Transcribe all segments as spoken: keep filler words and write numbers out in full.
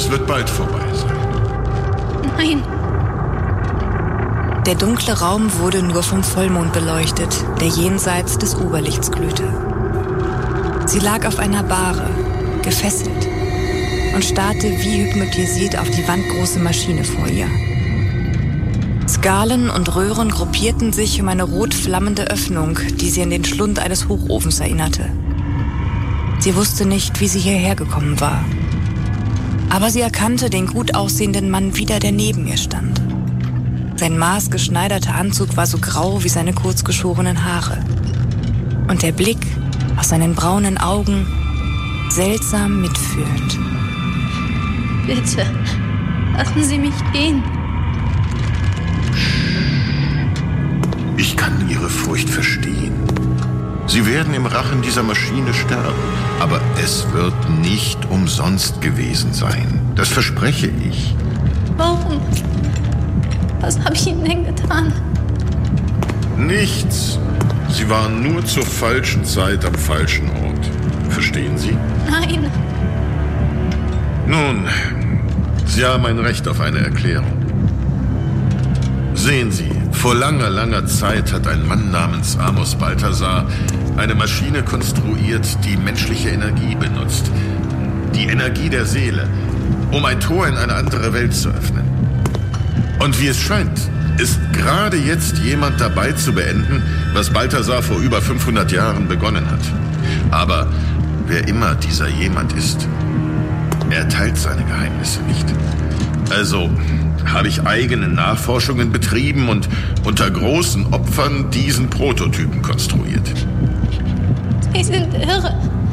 Es wird bald vorbei sein. Nein. Der dunkle Raum wurde nur vom Vollmond beleuchtet, der jenseits des Oberlichts glühte. Sie lag auf einer Bahre, gefesselt, und starrte wie hypnotisiert auf die wandgroße Maschine vor ihr. Skalen und Röhren gruppierten sich um eine rot flammende Öffnung, die sie an den Schlund eines Hochofens erinnerte. Sie wusste nicht, wie sie hierher gekommen war. Aber sie erkannte den gut aussehenden Mann wieder, der neben ihr stand. Sein maßgeschneiderter Anzug war so grau wie seine kurzgeschorenen Haare. Und der Blick aus seinen braunen Augen seltsam mitfühlend. Bitte, lassen Sie mich gehen. Ich kann Ihre Furcht verstehen. Sie werden im Rachen dieser Maschine sterben. Aber es wird nicht umsonst gewesen sein. Das verspreche ich. Warum? Was habe ich Ihnen denn getan? Nichts. Sie waren nur zur falschen Zeit am falschen Ort. Verstehen Sie? Nein. Nun, Sie haben ein Recht auf eine Erklärung. Sehen Sie, vor langer, langer Zeit hat ein Mann namens Amos Balthasar eine Maschine konstruiert, die menschliche Energie benutzt. Die Energie der Seele, um ein Tor in eine andere Welt zu öffnen. Und wie es scheint, ist gerade jetzt jemand dabei zu beenden, was Balthasar vor über fünfhundert Jahren begonnen hat. Aber wer immer dieser jemand ist, er teilt seine Geheimnisse nicht. Also habe ich eigene Nachforschungen betrieben und unter großen Opfern diesen Prototypen konstruiert. Sie sind irre.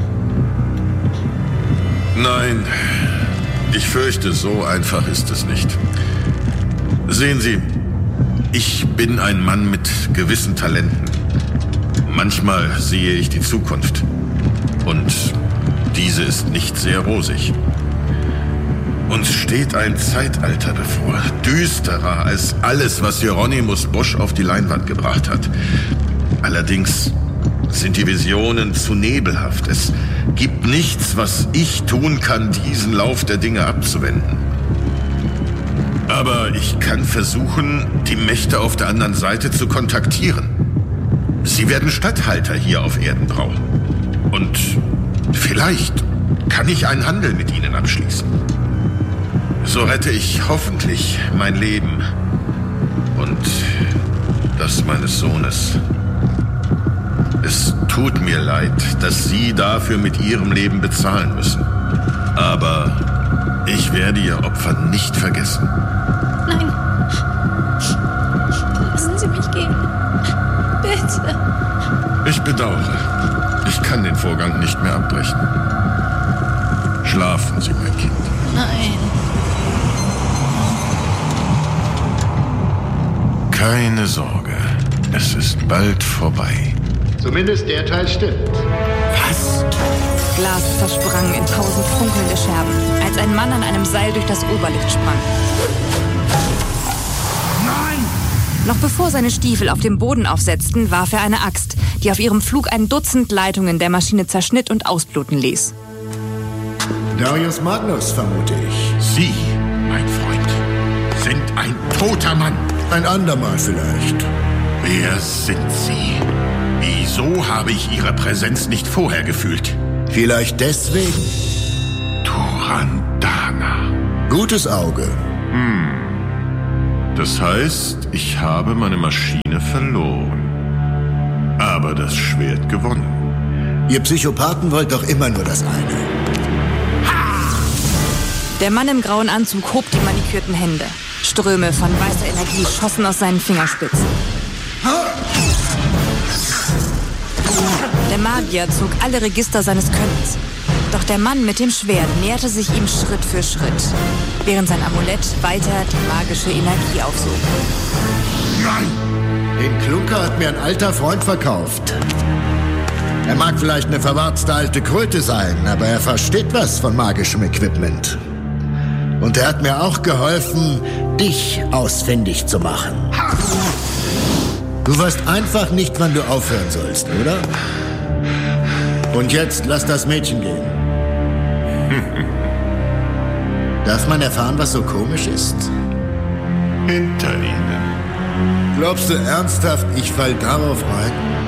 Nein, ich fürchte, so einfach ist es nicht. Sehen Sie, ich bin ein Mann mit gewissen Talenten. Manchmal sehe ich die Zukunft. Und diese ist nicht sehr rosig. Uns steht ein Zeitalter bevor, düsterer als alles, was Hieronymus Bosch auf die Leinwand gebracht hat. Allerdings sind die Visionen zu nebelhaft. Es gibt nichts, was ich tun kann, diesen Lauf der Dinge abzuwenden. Aber ich kann versuchen, die Mächte auf der anderen Seite zu kontaktieren. Sie werden Statthalter hier auf Erden brauchen. Und vielleicht kann ich einen Handel mit ihnen abschließen. So rette ich hoffentlich mein Leben und das meines Sohnes. Es tut mir leid, dass Sie dafür mit Ihrem Leben bezahlen müssen. Aber ich werde Ihr Opfer nicht vergessen. Nein. Lassen Sie mich gehen. Bitte. Ich bedauere. Ich kann den Vorgang nicht mehr abbrechen. Schlafen Sie, mein Kind. Nein. Keine Sorge. Es ist bald vorbei. Zumindest der Teil stimmt. Was? Glas zersprang in tausend funkelnde Scherben, als ein Mann an einem Seil durch das Oberlicht sprang. Nein! Noch bevor seine Stiefel auf dem Boden aufsetzten, warf er eine Axt, die auf ihrem Flug ein Dutzend Leitungen der Maschine zerschnitt und ausbluten ließ. Darius Magnus, vermute ich. Sie, mein Freund, sind ein toter Mann. Ein andermal vielleicht. Wer sind Sie? Wieso habe ich Ihre Präsenz nicht vorher gefühlt? Vielleicht deswegen. Turandana. Gutes Auge. Hm. Das heißt, ich habe meine Maschine verloren. Aber das Schwert gewonnen. Ihr Psychopathen wollt doch immer nur das eine. Der Mann im grauen Anzug hob die manikürten Hände. Ströme von weißer Energie schossen aus seinen Fingerspitzen. Der Magier zog alle Register seines Könnens. Doch der Mann mit dem Schwert näherte sich ihm Schritt für Schritt, während sein Amulett weiter die magische Energie aufsog. Nein! Den Klunker hat mir ein alter Freund verkauft. Er mag vielleicht eine verwarzte alte Kröte sein, aber er versteht was von magischem Equipment. Und er hat mir auch geholfen, dich ausfindig zu machen. Du weißt einfach nicht, wann du aufhören sollst, oder? Und jetzt lass das Mädchen gehen. Darf man erfahren, was so komisch ist? Hinter Ihnen. Glaubst du ernsthaft, ich fall darauf rein?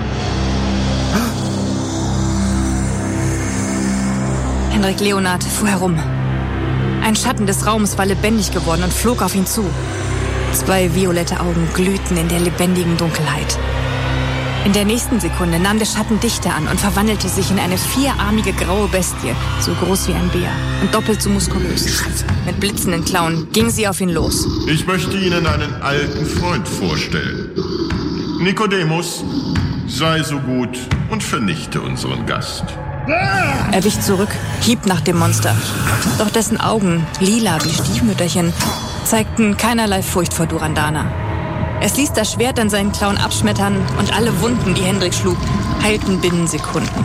Henrik Leonard fuhr herum. Ein Schatten des Raums war lebendig geworden und flog auf ihn zu. Zwei violette Augen glühten in der lebendigen Dunkelheit. In der nächsten Sekunde nahm der Schatten Dichte an und verwandelte sich in eine vierarmige graue Bestie, so groß wie ein Bär und doppelt so muskulös. Mit blitzenden Klauen ging sie auf ihn los. Ich möchte Ihnen einen alten Freund vorstellen. Nikodemus, sei so gut und vernichte unseren Gast. Er wich zurück, hieb nach dem Monster. Doch dessen Augen, lila wie Stiefmütterchen, zeigten keinerlei Furcht vor Durandana. Es ließ das Schwert an seinen Klauen abschmettern und alle Wunden, die Hendrik schlug, heilten binnen Sekunden.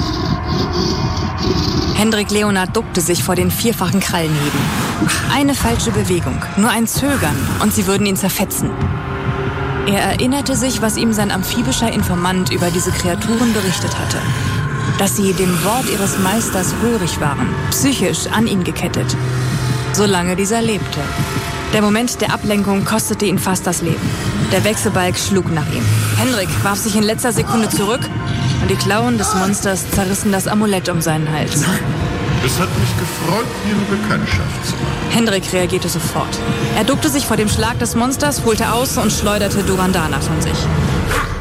Hendrik Leonard duckte sich vor den vierfachen Krallenhieben. Eine falsche Bewegung, nur ein Zögern und sie würden ihn zerfetzen. Er erinnerte sich, was ihm sein amphibischer Informant über diese Kreaturen berichtet hatte. Dass sie dem Wort ihres Meisters hörig waren, psychisch an ihn gekettet. Solange dieser lebte. Der Moment der Ablenkung kostete ihn fast das Leben. Der Wechselbalg schlug nach ihm. Hendrik warf sich in letzter Sekunde zurück und die Klauen des Monsters zerrissen das Amulett um seinen Hals. Es hat mich gefreut, Ihre Bekanntschaft zu machen. Hendrik reagierte sofort. Er duckte sich vor dem Schlag des Monsters, holte aus und schleuderte Durandana von sich.